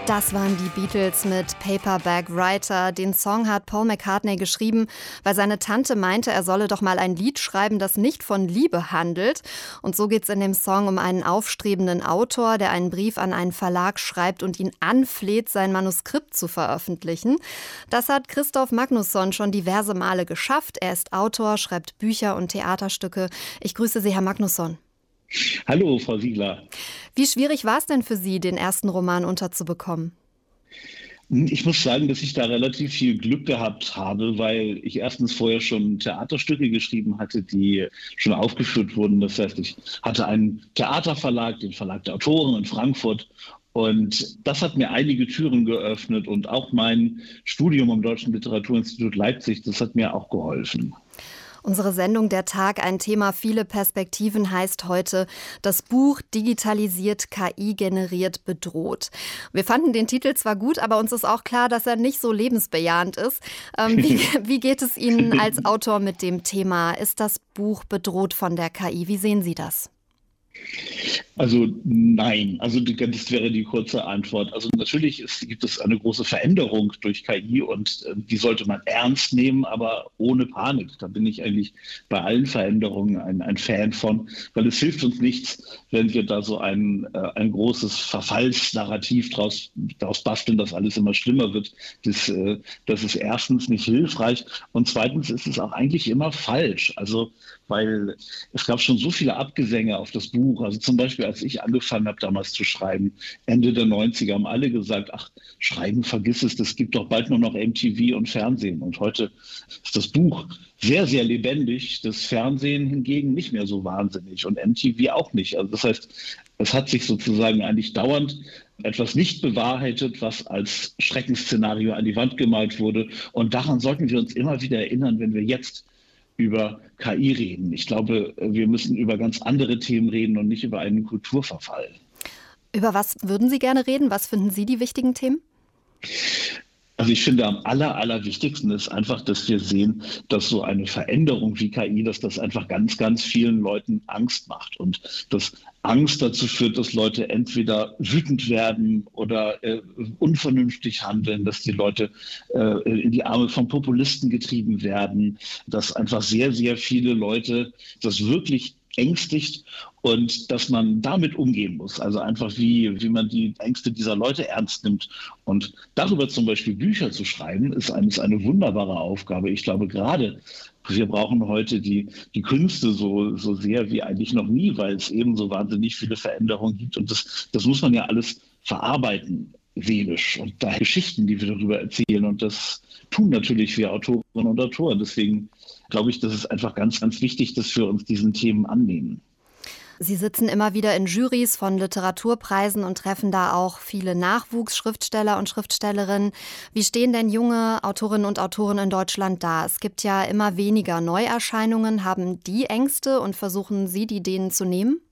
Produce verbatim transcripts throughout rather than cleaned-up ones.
Das waren die Beatles mit Paperback Writer. Den Song hat Paul McCartney geschrieben, weil seine Tante meinte, er solle doch mal ein Lied schreiben, das nicht von Liebe handelt. Und so geht es in dem Song um einen aufstrebenden Autor, der einen Brief an einen Verlag schreibt und ihn anfleht, sein Manuskript zu veröffentlichen. Das hat Christoph Magnusson schon diverse Male geschafft. Er ist Autor, schreibt Bücher und Theaterstücke. Ich grüße Sie, Herr Magnusson. Hallo, Frau Siegler. Wie schwierig war es denn für Sie, den ersten Roman unterzubekommen? Ich muss sagen, dass ich da relativ viel Glück gehabt habe, weil ich erstens vorher schon Theaterstücke geschrieben hatte, die schon aufgeführt wurden. Das heißt, ich hatte einen Theaterverlag, den Verlag der Autoren in Frankfurt. Und das hat mir einige Türen geöffnet und auch mein Studium am Deutschen Literaturinstitut Leipzig, das hat mir auch geholfen. Unsere Sendung Der Tag, ein Thema, viele Perspektiven, heißt heute das Buch digitalisiert, K I generiert, bedroht. Wir fanden den Titel zwar gut, aber uns ist auch klar, dass er nicht so lebensbejahend ist. Ähm, wie, wie geht es Ihnen als Autor mit dem Thema? Ist das Buch bedroht von der K I? Wie sehen Sie das? Also nein, also das wäre die kurze Antwort. Also natürlich ist, gibt es eine große Veränderung durch K I und äh, die sollte man ernst nehmen, aber ohne Panik. Da bin ich eigentlich bei allen Veränderungen ein, ein Fan von, weil es hilft uns nichts, wenn wir da so ein, äh, ein großes Verfallsnarrativ draus, draus basteln, dass alles immer schlimmer wird. Das, äh, das ist erstens nicht hilfreich und zweitens ist es auch eigentlich immer falsch. Also weil es gab schon so viele Abgesänge auf das Buch. Also zum Beispiel, als ich angefangen habe, damals zu schreiben, Ende der neunziger, haben alle gesagt, ach, Schreiben, vergiss es, das gibt doch bald nur noch M T V und Fernsehen. Und heute ist das Buch sehr, sehr lebendig, das Fernsehen hingegen nicht mehr so wahnsinnig und M T V auch nicht. Also das heißt, es hat sich sozusagen eigentlich dauernd etwas nicht bewahrheitet, was als Schreckensszenario an die Wand gemalt wurde. Und daran sollten wir uns immer wieder erinnern, wenn wir jetzt über K I reden. Ich glaube, wir müssen über ganz andere Themen reden und nicht über einen Kulturverfall. Über was würden Sie gerne reden? Was finden Sie die wichtigen Themen? Also ich finde, am aller, allerwichtigsten ist einfach, dass wir sehen, dass so eine Veränderung wie K I, dass das einfach ganz, ganz vielen Leuten Angst macht und dass Angst dazu führt, dass Leute entweder wütend werden oder äh, unvernünftig handeln, dass die Leute äh, in die Arme von Populisten getrieben werden, dass einfach sehr, sehr viele Leute das wirklich ängstigt und dass man damit umgehen muss. Also einfach, wie, wie man die Ängste dieser Leute ernst nimmt. Und darüber zum Beispiel Bücher zu schreiben, ist eine, ist eine wunderbare Aufgabe. Ich glaube gerade, wir brauchen heute die, die Künste so, so sehr wie eigentlich noch nie, weil es eben so wahnsinnig viele Veränderungen gibt. Und das, das muss man ja alles verarbeiten, seelisch. Und da Geschichten, die wir darüber erzählen. Und das tun natürlich wir Autorinnen und Autoren. Deswegen glaube ich, das ist einfach ganz, ganz wichtig, dass wir uns diesen Themen annehmen. Sie sitzen immer wieder in Jurys von Literaturpreisen und treffen da auch viele Nachwuchsschriftsteller und Schriftstellerinnen. Wie stehen denn junge Autorinnen und Autoren in Deutschland da? Es gibt ja immer weniger Neuerscheinungen. Haben die Ängste und versuchen Sie, die denen zu nehmen?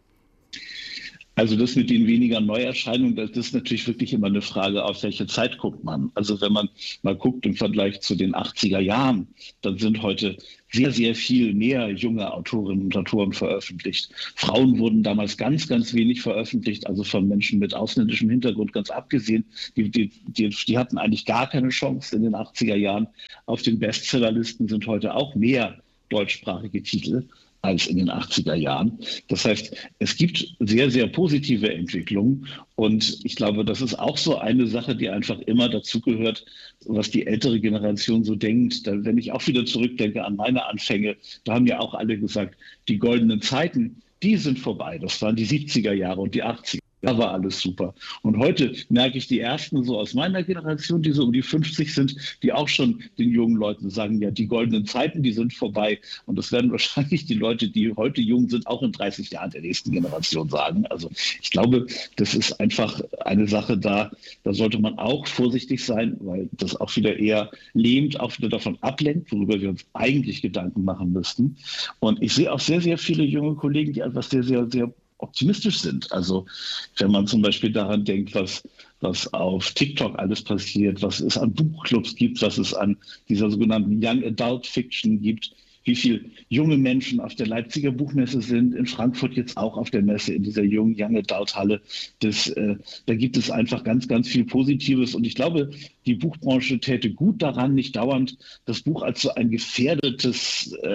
Also das mit den weniger Neuerscheinungen, das ist natürlich wirklich immer eine Frage, auf welche Zeit guckt man. Also wenn man mal guckt im Vergleich zu den achtziger Jahren, dann sind heute sehr, sehr viel mehr junge Autorinnen und Autoren veröffentlicht. Frauen wurden damals ganz, ganz wenig veröffentlicht, also von Menschen mit ausländischem Hintergrund ganz abgesehen. Die, die, die, die hatten eigentlich gar keine Chance in den achtziger Jahren. Auf den Bestsellerlisten sind heute auch mehr deutschsprachige Titel als in den achtziger Jahren. Das heißt, es gibt sehr, sehr positive Entwicklungen und ich glaube, das ist auch so eine Sache, die einfach immer dazugehört, was die ältere Generation so denkt. Da, wenn ich auch wieder zurückdenke an meine Anfänge, da haben ja auch alle gesagt, die goldenen Zeiten, die sind vorbei. Das waren die siebziger Jahre und die achtziger. Da war alles super. Und heute merke ich die Ersten so aus meiner Generation, die so um die fünfzig sind, die auch schon den jungen Leuten sagen, ja, die goldenen Zeiten, die sind vorbei. Und das werden wahrscheinlich die Leute, die heute jung sind, auch in dreißig Jahren der nächsten Generation sagen. Also ich glaube, das ist einfach eine Sache, da, da sollte man auch vorsichtig sein, weil das auch wieder eher lähmt, auch wieder davon ablenkt, worüber wir uns eigentlich Gedanken machen müssten. Und ich sehe auch sehr, sehr viele junge Kollegen, die einfach sehr, sehr, sehr optimistisch sind. Also wenn man zum Beispiel daran denkt, was, was auf TikTok alles passiert, was es an Buchclubs gibt, was es an dieser sogenannten Young Adult Fiction gibt, wie viele junge Menschen auf der Leipziger Buchmesse sind, in Frankfurt jetzt auch auf der Messe, in dieser jungen Young Adult Halle. Das, äh, da gibt es einfach ganz, ganz viel Positives. Und ich glaube, die Buchbranche täte gut daran, nicht dauernd das Buch als so ein gefährdetes, äh,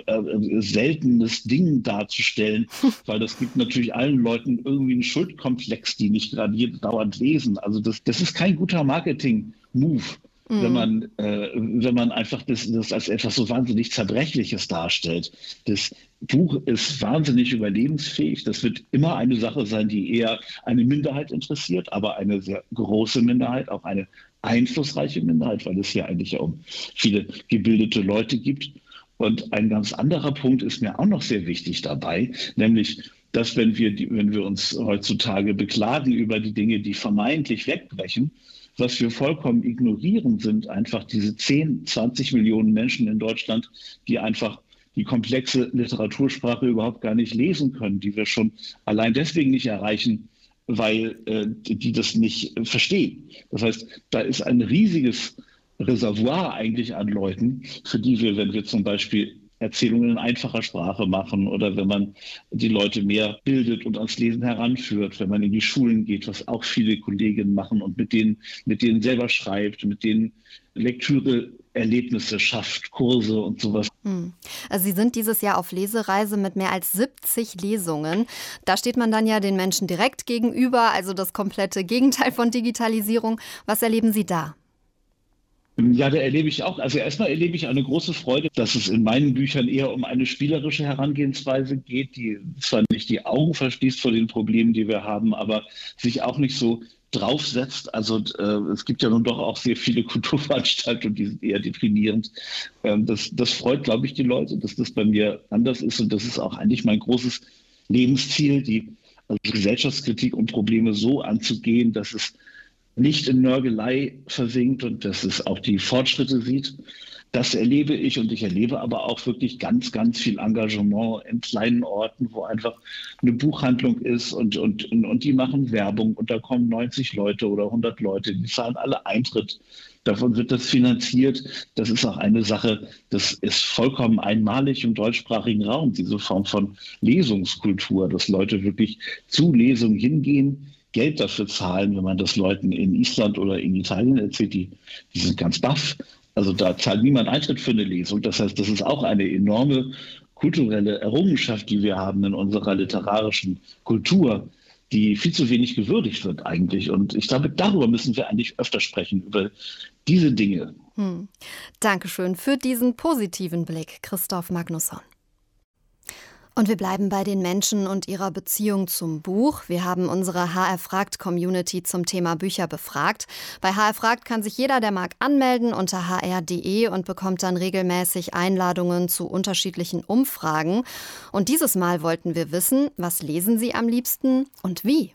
äh, seltenes Ding darzustellen, weil das gibt natürlich allen Leuten irgendwie einen Schuldkomplex, die nicht gerade dauernd lesen. Also das, das ist kein guter Marketing-Move. Mhm. Wenn man, äh, wenn man einfach das, das als etwas so wahnsinnig Zerbrechliches darstellt. Das Buch ist wahnsinnig überlebensfähig. Das wird immer eine Sache sein, die eher eine Minderheit interessiert, aber eine sehr große Minderheit, auch eine einflussreiche Minderheit, weil es hier eigentlich ja um viele gebildete Leute gibt. Und ein ganz anderer Punkt ist mir auch noch sehr wichtig dabei, nämlich, dass wenn wir, die, wenn wir uns heutzutage beklagen über die Dinge, die vermeintlich wegbrechen, was wir vollkommen ignorieren, sind einfach diese zehn, zwanzig Millionen Menschen in Deutschland, die einfach die komplexe Literatursprache überhaupt gar nicht lesen können, die wir schon allein deswegen nicht erreichen, weil äh, die das nicht verstehen. Das heißt, da ist ein riesiges Reservoir eigentlich an Leuten, für die wir, wenn wir zum Beispiel Erzählungen in einfacher Sprache machen oder wenn man die Leute mehr bildet und ans Lesen heranführt, wenn man in die Schulen geht, was auch viele Kolleginnen machen und mit denen, mit denen selber schreibt, mit denen Lektüreerlebnisse schafft, Kurse und sowas. Also Sie sind dieses Jahr auf Lesereise mit mehr als siebzig Lesungen. Da steht man dann ja den Menschen direkt gegenüber, also das komplette Gegenteil von Digitalisierung. Was erleben Sie da? Ja, da erlebe ich auch. Also erstmal erlebe ich eine große Freude, dass es in meinen Büchern eher um eine spielerische Herangehensweise geht, die zwar nicht die Augen verschließt vor den Problemen, die wir haben, aber sich auch nicht so draufsetzt. Also äh, es gibt ja nun doch auch sehr viele Kulturveranstaltungen, die sind eher deprimierend. Ähm, das, das freut, glaube ich, die Leute, dass das bei mir anders ist. Und das ist auch eigentlich mein großes Lebensziel, die also Gesellschaftskritik und Probleme so anzugehen, dass es nicht in Nörgelei versinkt und dass es auch die Fortschritte sieht. Das erlebe ich und ich erlebe aber auch wirklich ganz, ganz viel Engagement in kleinen Orten, wo einfach eine Buchhandlung ist und, und, und die machen Werbung und da kommen neunzig Leute oder hundert Leute, die zahlen alle Eintritt. Davon wird das finanziert. Das ist auch eine Sache, das ist vollkommen einmalig im deutschsprachigen Raum, diese Form von Lesungskultur, dass Leute wirklich zu Lesungen hingehen, Geld dafür zahlen, wenn man das Leuten in Island oder in Italien erzählt, die, die sind ganz baff. Also da zahlt niemand Eintritt für eine Lesung. Das heißt, das ist auch eine enorme kulturelle Errungenschaft, die wir haben in unserer literarischen Kultur, die viel zu wenig gewürdigt wird eigentlich. Und ich glaube, darüber müssen wir eigentlich öfter sprechen, über diese Dinge. Hm. Dankeschön für diesen positiven Blick, Christoph Magnusson. Und wir bleiben bei den Menschen und ihrer Beziehung zum Buch. Wir haben unsere H R Fragt Community zum Thema Bücher befragt. Bei H R Fragt kann sich jeder, der mag, anmelden unter h r punkt d e und bekommt dann regelmäßig Einladungen zu unterschiedlichen Umfragen. Und dieses Mal wollten wir wissen, was lesen Sie am liebsten und wie?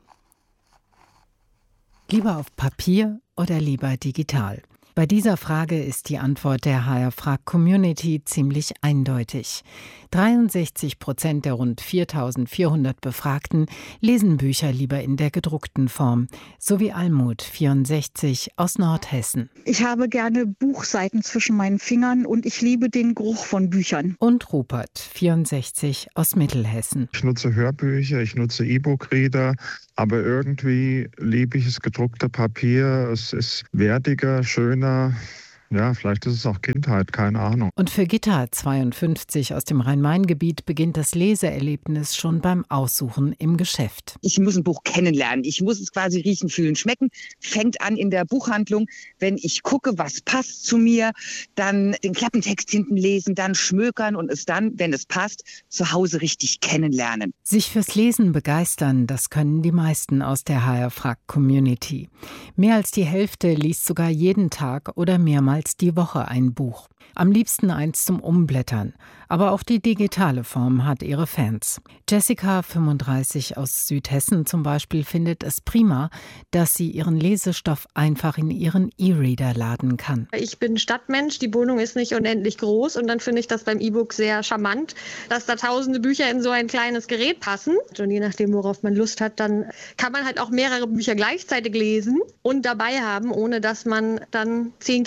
Lieber auf Papier oder lieber digital? Bei dieser Frage ist die Antwort der H R Fragt Community ziemlich eindeutig. dreiundsechzig Prozent der rund viertausendvierhundert Befragten lesen Bücher lieber in der gedruckten Form, so wie Almut, vierundsechzig, aus Nordhessen. Ich habe gerne Buchseiten zwischen meinen Fingern und ich liebe den Geruch von Büchern. Und Rupert, vierundsechzig, aus Mittelhessen. Ich nutze Hörbücher, ich nutze E-Book-Reader, aber irgendwie liebe ich das gedruckte Papier. Es ist wertiger, schöner. Ja, vielleicht ist es auch Kindheit, keine Ahnung. Und für Gitta, zweiundfünfzig, aus dem Rhein-Main-Gebiet, beginnt das Leseerlebnis schon beim Aussuchen im Geschäft. Ich muss ein Buch kennenlernen. Ich muss es quasi riechen, fühlen, schmecken. Fängt an in der Buchhandlung. Wenn ich gucke, was passt zu mir, dann den Klappentext hinten lesen, dann schmökern und es dann, wenn es passt, zu Hause richtig kennenlernen. Sich fürs Lesen begeistern, das können die meisten aus der H R Fragt Community. Mehr als die Hälfte liest sogar jeden Tag oder mehrmals die Woche ein Buch. Am liebsten eins zum Umblättern. Aber auch die digitale Form hat ihre Fans. Jessica, fünfunddreißig, aus Südhessen zum Beispiel, findet es prima, dass sie ihren Lesestoff einfach in ihren E-Reader laden kann. Ich bin Stadtmensch, die Wohnung ist nicht unendlich groß und dann finde ich das beim E-Book sehr charmant, dass da tausende Bücher in so ein kleines Gerät passen. Und je nachdem, worauf man Lust hat, dann kann man halt auch mehrere Bücher gleichzeitig lesen und dabei haben, ohne dass man dann zehn Kilo Gepäck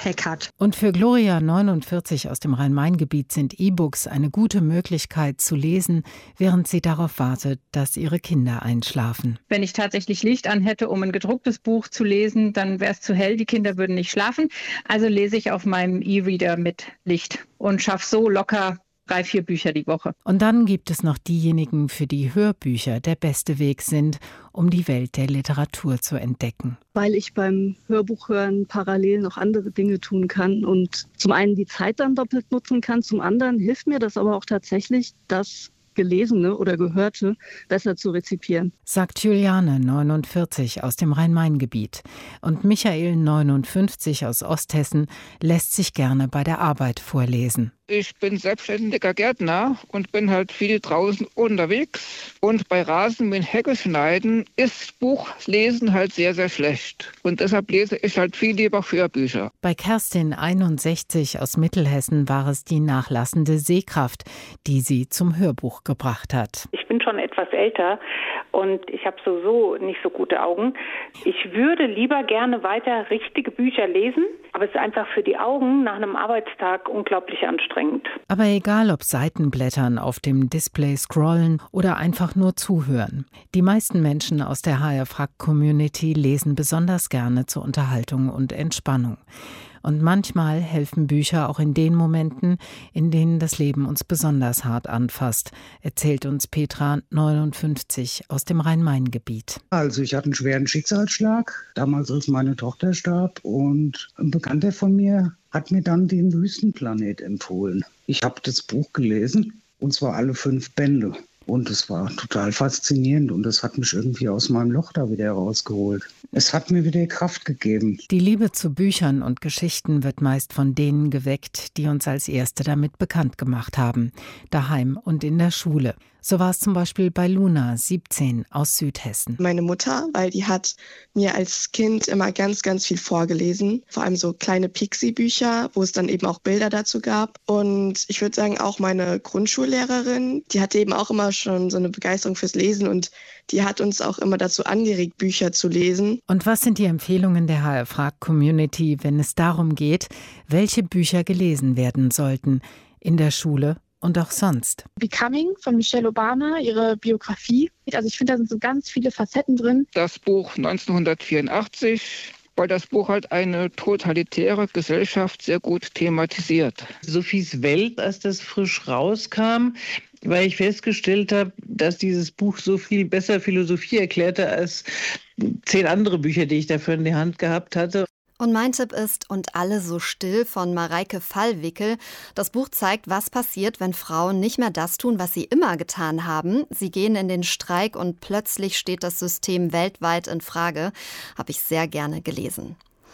Gepäck hat. Und für Gloria neunundvierzig aus dem Rhein-Main-Gebiet sind E-Books eine gute Möglichkeit zu lesen, während sie darauf wartet, dass ihre Kinder einschlafen. Wenn ich tatsächlich Licht an hätte, um ein gedrucktes Buch zu lesen, dann wäre es zu hell, die Kinder würden nicht schlafen. Also lese ich auf meinem E-Reader mit Licht und schaffe so locker drei, vier Bücher die Woche. Und dann gibt es noch diejenigen, für die Hörbücher der beste Weg sind, um die Welt der Literatur zu entdecken. Weil ich beim Hörbuchhören parallel noch andere Dinge tun kann und zum einen die Zeit dann doppelt nutzen kann, zum anderen hilft mir das aber auch tatsächlich, das Gelesene oder Gehörte besser zu rezipieren. Sagt Juliane, neunundvierzig, aus dem Rhein-Main-Gebiet. Und Michael, neunundfünfzig, aus Osthessen, lässt sich gerne bei der Arbeit vorlesen. Ich bin selbstständiger Gärtner und bin halt viel draußen unterwegs. Und bei Rasen mit Hecke schneiden ist Buchlesen halt sehr, sehr schlecht. Und deshalb lese ich halt viel lieber Hörbücher. Bei Kerstin, einundsechzig, aus Mittelhessen, war es die nachlassende Sehkraft, die sie zum Hörbuch gebracht hat. Ich bin schon etwas älter und ich habe sowieso nicht so gute Augen. Ich würde lieber gerne weiter richtige Bücher lesen, aber es ist einfach für die Augen nach einem Arbeitstag unglaublich anstrengend. Aber egal ob Seitenblättern, auf dem Display scrollen oder einfach nur zuhören. Die meisten Menschen aus der H R-Frack-Community lesen besonders gerne zur Unterhaltung und Entspannung. Und manchmal helfen Bücher auch in den Momenten, in denen das Leben uns besonders hart anfasst, erzählt uns Petra, neunundfünfzig, aus dem Rhein-Main-Gebiet. Also ich hatte einen schweren Schicksalsschlag, damals als meine Tochter starb, und ein Bekannter von mir hat mir dann den Wüstenplanet empfohlen. Ich habe das Buch gelesen, und zwar alle fünf Bände. Und es war total faszinierend und es hat mich irgendwie aus meinem Loch da wieder rausgeholt. Es hat mir wieder Kraft gegeben. Die Liebe zu Büchern und Geschichten wird meist von denen geweckt, die uns als Erste damit bekannt gemacht haben. Daheim und in der Schule. So war es zum Beispiel bei Luna, siebzehn, aus Südhessen. Meine Mutter, weil die hat mir als Kind immer ganz, ganz viel vorgelesen. Vor allem so kleine Pixie-Bücher, wo es dann eben auch Bilder dazu gab. Und ich würde sagen, auch meine Grundschullehrerin, die hatte eben auch immer schon so eine Begeisterung fürs Lesen und die hat uns auch immer dazu angeregt, Bücher zu lesen. Und was sind die Empfehlungen der H R-Frack-Community, wenn es darum geht, welche Bücher gelesen werden sollten in der Schule und auch sonst? Becoming von Michelle Obama, ihre Biografie. Also ich finde, da sind so ganz viele Facetten drin. Das Buch neunzehnhundertvierundachtzig, weil das Buch halt eine totalitäre Gesellschaft sehr gut thematisiert. Sophies Welt, als das frisch rauskam, weil ich festgestellt habe, dass dieses Buch so viel besser Philosophie erklärte als zehn andere Bücher, die ich dafür in die Hand gehabt hatte. Und mein Tipp ist Und alle so still von Mareike Fallwickel. Das Buch zeigt, was passiert, wenn Frauen nicht mehr das tun, was sie immer getan haben. Sie gehen in den Streik und plötzlich steht das System weltweit in Frage. Habe ich sehr gerne gelesen.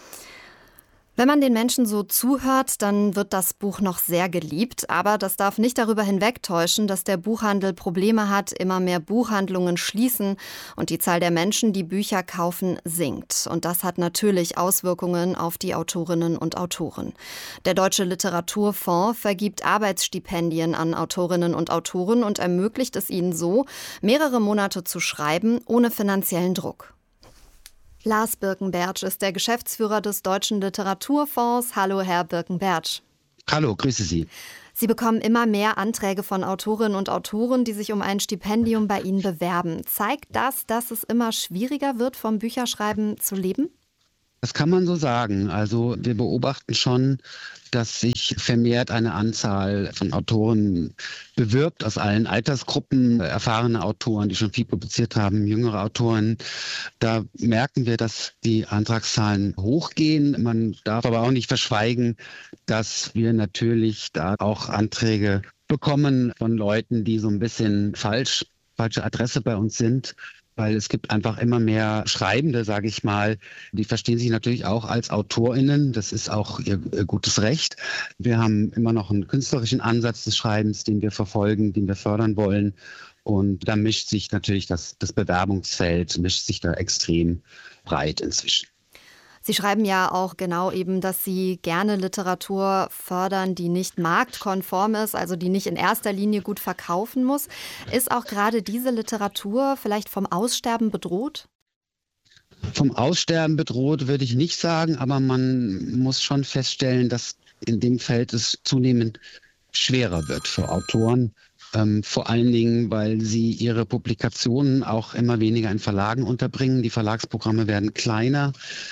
Wenn man den Menschen so zuhört, dann wird das Buch noch sehr geliebt. Aber das darf nicht darüber hinwegtäuschen, dass der Buchhandel Probleme hat, immer mehr Buchhandlungen schließen und die Zahl der Menschen, die Bücher kaufen, sinkt. Und das hat natürlich Auswirkungen auf die Autorinnen und Autoren. Der Deutsche Literaturfonds vergibt Arbeitsstipendien an Autorinnen und Autoren und ermöglicht es ihnen so, mehrere Monate zu schreiben, ohne finanziellen Druck. Lars Birkenbertsch ist der Geschäftsführer des Deutschen Literaturfonds. Hallo, Herr Birkenbertsch. Hallo, grüße Sie. Sie bekommen immer mehr Anträge von Autorinnen und Autoren, die sich um ein Stipendium bei Ihnen bewerben. Zeigt das, dass es immer schwieriger wird, vom Bücherschreiben zu leben? Das kann man so sagen. Also wir beobachten schon, dass sich vermehrt eine Anzahl von Autoren bewirbt aus allen Altersgruppen, erfahrene Autoren, die schon viel publiziert haben, jüngere Autoren. Da merken wir, dass die Antragszahlen hochgehen. Man darf aber auch nicht verschweigen, dass wir natürlich da auch Anträge bekommen von Leuten, die so ein bisschen falsch, falsche Adresse bei uns sind. Weil es gibt einfach immer mehr Schreibende, sage ich mal, die verstehen sich natürlich auch als AutorInnen. Das ist auch ihr, ihr gutes Recht. Wir haben immer noch einen künstlerischen Ansatz des Schreibens, den wir verfolgen, den wir fördern wollen. Und da mischt sich natürlich das, das Bewerbungsfeld, mischt sich da extrem breit inzwischen. Sie schreiben ja auch genau eben, dass Sie gerne Literatur fördern, die nicht marktkonform ist, also die nicht in erster Linie gut verkaufen muss. Ist auch gerade diese Literatur vielleicht vom Aussterben bedroht? Vom Aussterben bedroht würde ich nicht sagen, aber man muss schon feststellen, dass in dem Feld es zunehmend schwerer wird für Autoren. Ähm, vor allen Dingen, weil sie ihre Publikationen auch immer weniger in Verlagen unterbringen. Die Verlagsprogramme werden kleiner,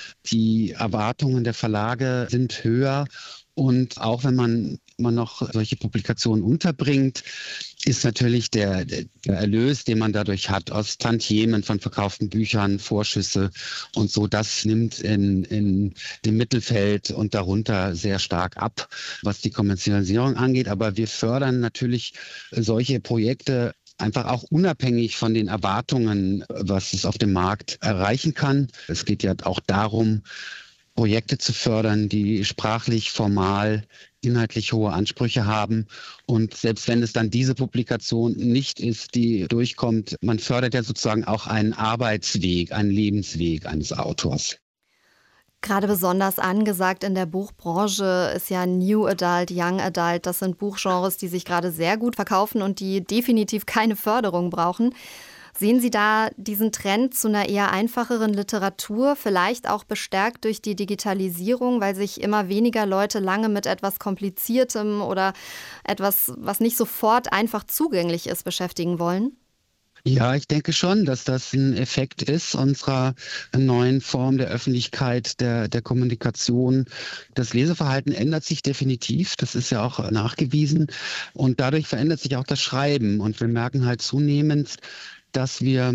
die Erwartungen der Verlage sind höher. Und auch wenn man immer noch solche Publikationen unterbringt, ist natürlich der, der Erlös, den man dadurch hat, aus Tantiemen von verkauften Büchern, Vorschüsse und so, das nimmt in, in dem Mittelfeld und darunter sehr stark ab, was die Kommerzialisierung angeht. Aber wir fördern natürlich solche Projekte einfach auch unabhängig von den Erwartungen, was es auf dem Markt erreichen kann. Es geht ja auch darum, Projekte zu fördern, die sprachlich, formal, inhaltlich hohe Ansprüche haben. Und selbst wenn es dann diese Publikation nicht ist, die durchkommt, man fördert ja sozusagen auch einen Arbeitsweg, einen Lebensweg eines Autors. Gerade besonders angesagt in der Buchbranche ist ja New Adult, Young Adult. Das sind Buchgenres, die sich gerade sehr gut verkaufen und die definitiv keine Förderung brauchen. Sehen Sie da diesen Trend zu einer eher einfacheren Literatur, vielleicht auch bestärkt durch die Digitalisierung, weil sich immer weniger Leute lange mit etwas Kompliziertem oder etwas, was nicht sofort einfach zugänglich ist, beschäftigen wollen? Ja, ich denke schon, dass das ein Effekt ist unserer neuen Form der Öffentlichkeit, der, der Kommunikation. Das Leseverhalten ändert sich definitiv, das ist ja auch nachgewiesen. Und dadurch verändert sich auch das Schreiben. Und wir merken halt zunehmend, dass wir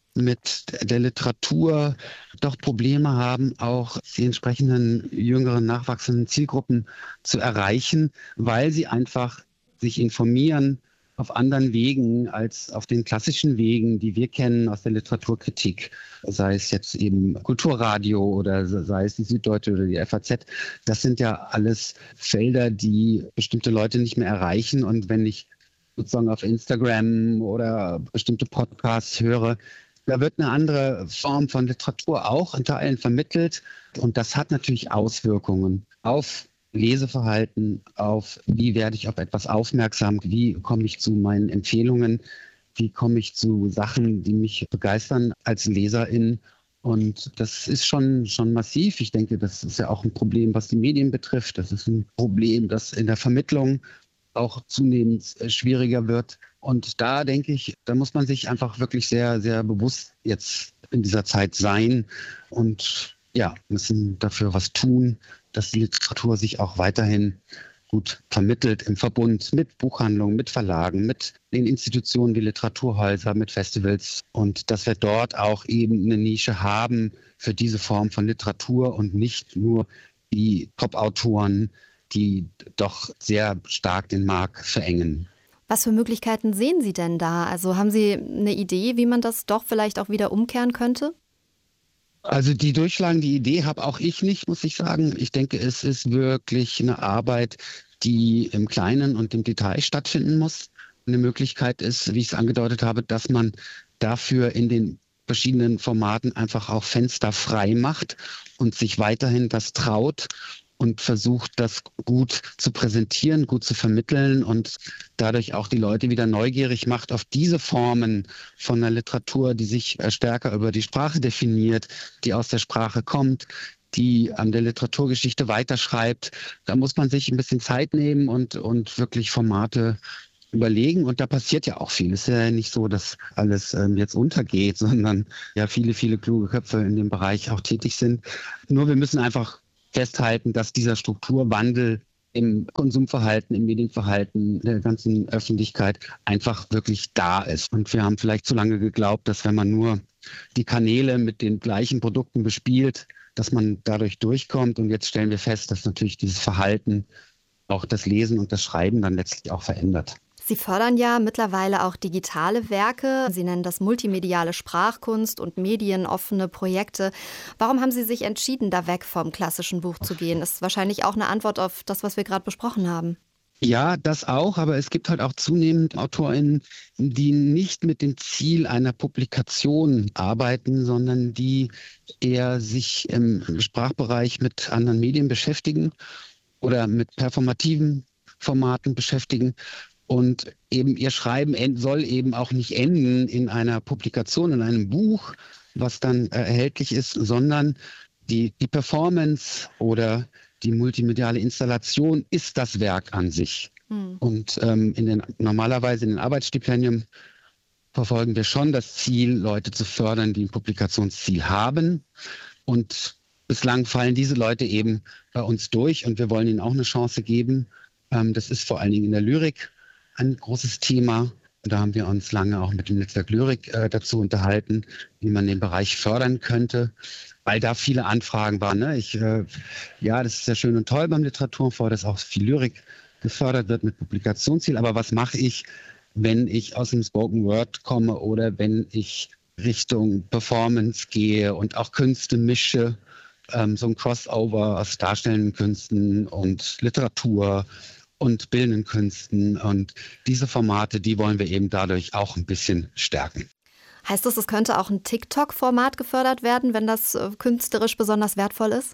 mit der Literatur doch Probleme haben, auch die entsprechenden jüngeren, nachwachsenden Zielgruppen zu erreichen, weil sie einfach sich informieren auf anderen Wegen als auf den klassischen Wegen, die wir kennen aus der Literaturkritik, sei es jetzt eben Kulturradio oder sei es die Süddeutsche oder die F A Z. Das sind ja alles Felder, die bestimmte Leute nicht mehr erreichen. Und wenn ich sozusagen auf Instagram oder bestimmte Podcasts höre, da wird eine andere Form von Literatur auch in Teilen vermittelt. Und das hat natürlich Auswirkungen auf Leseverhalten, auf wie werde ich auf etwas aufmerksam, wie komme ich zu meinen Empfehlungen, wie komme ich zu Sachen, die mich begeistern als Leserin. Und das ist schon, schon massiv. Ich denke, das ist ja auch ein Problem, was die Medien betrifft. Das ist ein Problem, das in der Vermittlung auch zunehmend schwieriger wird. Und da denke ich, da muss man sich einfach wirklich sehr, sehr bewusst jetzt in dieser Zeit sein und ja, müssen dafür was tun, dass die Literatur sich auch weiterhin gut vermittelt im Verbund mit Buchhandlungen, mit Verlagen, mit den Institutionen wie Literaturhäuser, mit Festivals und dass wir dort auch eben eine Nische haben für diese Form von Literatur und nicht nur die Top-Autoren, die doch sehr stark den Markt verengen. Was für Möglichkeiten sehen Sie denn da? Also haben Sie eine Idee, wie man das doch vielleicht auch wieder umkehren könnte? Also die durchschlagende Idee habe auch ich nicht, muss ich sagen. Ich denke, es ist wirklich eine Arbeit, die im Kleinen und im Detail stattfinden muss. Eine Möglichkeit ist, wie ich es angedeutet habe, dass man dafür in den verschiedenen Formaten einfach auch Fenster frei macht und sich weiterhin das traut und versucht, das gut zu präsentieren, gut zu vermitteln und dadurch auch die Leute wieder neugierig macht auf diese Formen von der Literatur, die sich stärker über die Sprache definiert, die aus der Sprache kommt, die an der Literaturgeschichte weiterschreibt. Da muss man sich ein bisschen Zeit nehmen und, und wirklich Formate überlegen. Und da passiert ja auch viel. Es ist ja nicht so, dass alles ähm, jetzt untergeht, sondern ja viele, viele kluge Köpfe in dem Bereich auch tätig sind. Nur wir müssen einfach festhalten, dass dieser Strukturwandel im Konsumverhalten, im Medienverhalten der ganzen Öffentlichkeit einfach wirklich da ist. Und wir haben vielleicht zu lange geglaubt, dass wenn man nur die Kanäle mit den gleichen Produkten bespielt, dass man dadurch durchkommt. Und jetzt stellen wir fest, dass natürlich dieses Verhalten auch das Lesen und das Schreiben dann letztlich auch verändert. Sie fördern ja mittlerweile auch digitale Werke. Sie nennen das multimediale Sprachkunst und medienoffene Projekte. Warum haben Sie sich entschieden, da weg vom klassischen Buch zu gehen? Das ist wahrscheinlich auch eine Antwort auf das, was wir gerade besprochen haben. Ja, das auch, aber es gibt halt auch zunehmend AutorInnen, die nicht mit dem Ziel einer Publikation arbeiten, sondern die eher sich im Sprachbereich mit anderen Medien beschäftigen oder mit performativen Formaten beschäftigen. Und eben ihr Schreiben soll eben auch nicht enden in einer Publikation, in einem Buch, was dann äh, erhältlich ist, sondern die, die Performance oder die multimediale Installation ist das Werk an sich. Mhm. Und ähm, in den, normalerweise in den Arbeitsstipendien verfolgen wir schon das Ziel, Leute zu fördern, die ein Publikationsziel haben. Und bislang fallen diese Leute eben bei uns durch und wir wollen ihnen auch eine Chance geben. Ähm, das ist vor allen Dingen in der Lyrik ein großes Thema. Da haben wir uns lange auch mit dem Netzwerk Lyrik äh, dazu unterhalten, wie man den Bereich fördern könnte, weil da viele Anfragen waren. Ne? Ich, äh, ja, das ist ja schön und toll beim Literaturfonds, dass auch viel Lyrik gefördert wird mit Publikationsziel. Aber was mache ich, wenn ich aus dem Spoken Word komme oder wenn ich Richtung Performance gehe und auch Künste mische, ähm, so ein Crossover aus darstellenden Künsten und Literatur und bildenden Künsten. Und diese Formate, die wollen wir eben dadurch auch ein bisschen stärken. Heißt das, es könnte auch ein TikTok-Format gefördert werden, wenn das äh, künstlerisch besonders wertvoll ist?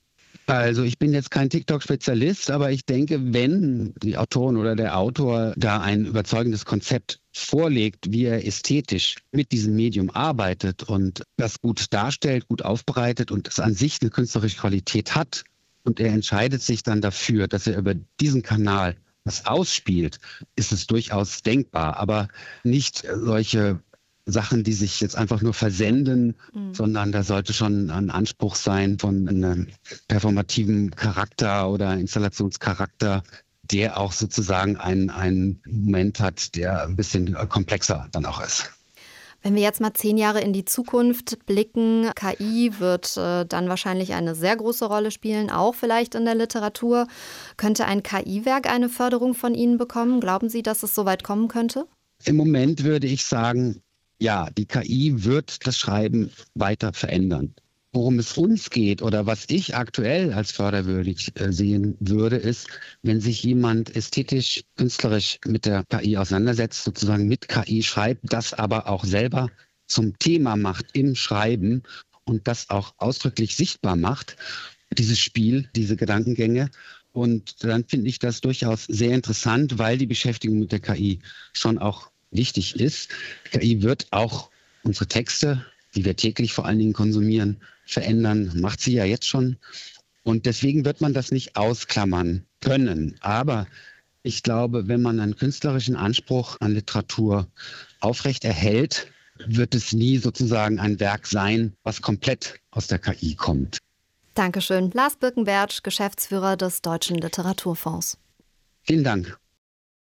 Also ich bin jetzt kein TikTok-Spezialist, aber ich denke, wenn die Autorin oder der Autor da ein überzeugendes Konzept vorlegt, wie er ästhetisch mit diesem Medium arbeitet und das gut darstellt, gut aufbereitet und es an sich eine künstlerische Qualität hat, und er entscheidet sich dann dafür, dass er über diesen Kanal was ausspielt, ist es durchaus denkbar. Aber nicht solche Sachen, die sich jetzt einfach nur versenden, mhm. sondern da sollte schon ein Anspruch sein von einem performativen Charakter oder Installationscharakter, der auch sozusagen einen, einen Moment hat, der ein bisschen komplexer dann auch ist. Wenn wir jetzt mal zehn Jahre in die Zukunft blicken, K I wird äh, dann wahrscheinlich eine sehr große Rolle spielen, auch vielleicht in der Literatur. Könnte ein K I-Werk eine Förderung von Ihnen bekommen? Glauben Sie, dass es so weit kommen könnte? Im Moment würde ich sagen, ja, die K I wird das Schreiben weiter verändern. Worum es uns geht oder was ich aktuell als förderwürdig äh, sehen würde, ist, wenn sich jemand ästhetisch, künstlerisch mit der K I auseinandersetzt, sozusagen mit K I schreibt, das aber auch selber zum Thema macht im Schreiben und das auch ausdrücklich sichtbar macht, dieses Spiel, diese Gedankengänge. Und dann finde ich das durchaus sehr interessant, weil die Beschäftigung mit der K I schon auch wichtig ist. K I wird auch unsere Texte, die wir täglich vor allen Dingen konsumieren, verändern, macht sie ja jetzt schon. Und deswegen wird man das nicht ausklammern können. Aber ich glaube, wenn man einen künstlerischen Anspruch an Literatur aufrecht erhält, wird es nie sozusagen ein Werk sein, was komplett aus der K I kommt. Dankeschön. Lars Birkenbertsch, Geschäftsführer des Deutschen Literaturfonds. Vielen Dank.